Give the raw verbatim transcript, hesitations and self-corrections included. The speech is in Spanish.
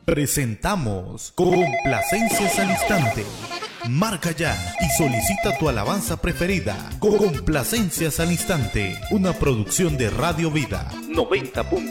Presentamos Complacencias al Instante. Marca ya y solicita tu alabanza preferida. Complacencias al Instante, una producción de Radio Vida noventa.